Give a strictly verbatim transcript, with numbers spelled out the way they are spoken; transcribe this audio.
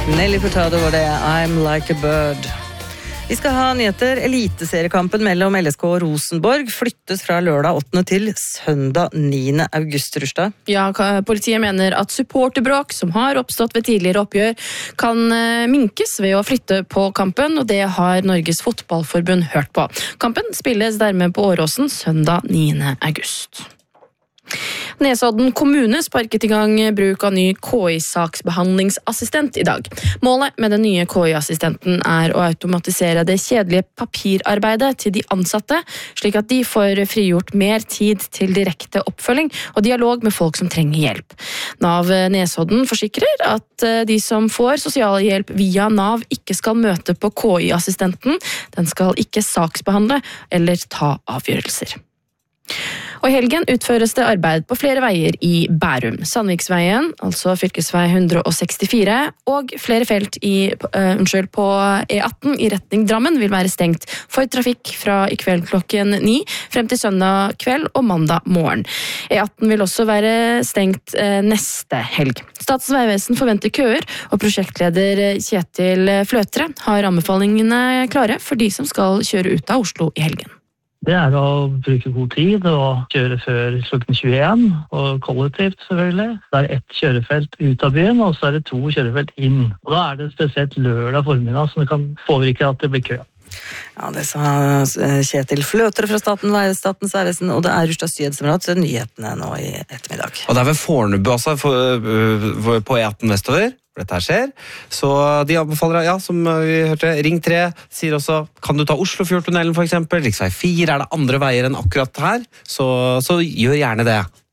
Nelly Furtado var det, I'm like a bird. Vi skal ha nyheter. Eliteseriekampen mellom L S K og Rosenborg flyttes fra lørdag åttende til søndag niende august, Rustad. Ja, politiet mener at supporterbråk som har oppstått ved tidligere oppgjør kan minkes ved å flytte på kampen, og det har Norges Fotballforbund hørt på. Kampen spilles dermed på Åråsen søndag niende august. Nesodden kommune sparket i gang bruk av ny K I-saksbehandlingsassistent i dag. Målet med den nye K I-assistenten er å automatisere det kjedelige papirarbeidet til de ansatte, slik at de får frigjort mer tid til direkte oppfølging og dialog med folk som trenger hjelp. Nav Nesodden forsikrer at de som får sosialhjelp via Nav ikke skal møte på K I-assistenten. Den skal ikke saksbehandle eller ta avgjørelser. Og i helgen utføres det arbeid på flere veier i Bærum. Sandviksveien, altså fylkesvei ett hundre sekstifire, og flere felt i, uh, unnskyld, på E atten i retning Drammen vil være stengt for trafikk fra i kveld klokken ni, frem til søndag kveld og mandag morgen. E atten vil også være stengt uh, neste helg. Statens vegvesen forventer køer, og prosjektleder Kjetil Fløtre har anbefalingene klare for de som skal kjøre ut av Oslo i helgen. Det er å bruke god tid og kjøre før klokken tjueen, og kollektivt selvfølgelig. Det er ett kjørefelt ut av byen, og så er det to kjørefelt inn. Og da er det spesielt lørdag formiddag som det kan påvirke at det blir kø. Ja, det sa Kjetil Fløtre fra Staten, Statens vegvesen, og det er Rustad Syed som har hatt nyhetene nå i ettermiddag. Og det er ved Fornebu også, for, for, på E atten vestover. Dette her skjer, så de anbefaler, ja, som vi hørte, Ring tre sier også, kan du ta Oslofjordtunnelen for eksempel, riksvei fire, er det andre veier enn akkurat her, så, så gjør gjerne det.